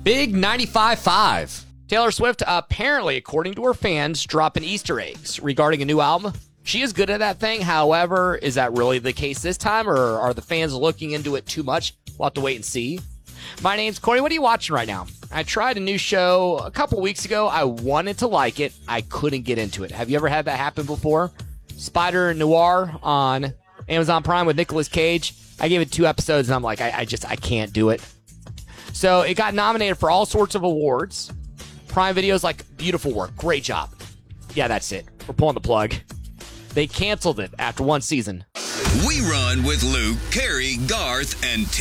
Big 95.5. Taylor Swift, apparently, according to her fans, dropping Easter eggs regarding a new album. She is good at that thing. However, is that really the case this time, or are the fans looking into it too much? We'll have to wait and see. My name's Corey. What are you watching right now? I tried a new show a couple weeks ago. I wanted to like it. I couldn't get into it. Have you ever had that happen before? Spider Noir on Amazon Prime with Nicolas Cage. I gave it 2 episodes, and I'm like, I can't do it. So it got nominated for all sorts of awards. Prime Video's like, beautiful work. Great job. Yeah, that's it. We're pulling the plug. They canceled it after 1 season. We run with Luke, Carrie, Garth, and